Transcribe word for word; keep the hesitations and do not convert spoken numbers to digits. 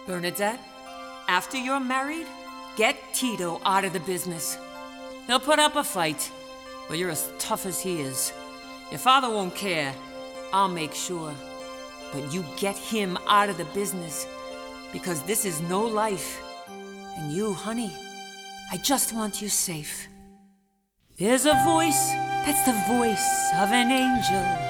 Bernadette, after you're married, get Tito out of the business. He'll put up a fight, but you're as tough as he is. Your father won't care. I'll make sure. But you get him out of the business, because this is no life. And you, honey, I just want you safe. There's a voice, that's the voice of an angel,